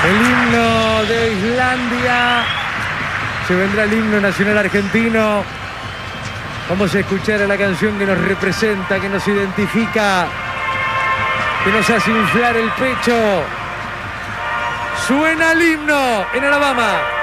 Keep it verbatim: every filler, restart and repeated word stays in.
El himno de Islandia. Se vendrá el himno nacional argentino. Vamos a escuchar a la canción que nos representa, que nos identifica, que nos hace inflar el pecho. Suena el himno en Alabama.